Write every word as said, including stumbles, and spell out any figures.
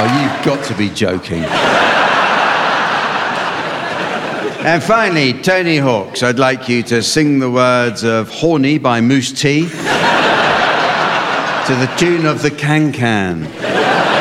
Oh, you've got to be joking. And finally, Tony Hawks, I'd like you to sing the words of Horny by Moose T to the tune of the Can Can.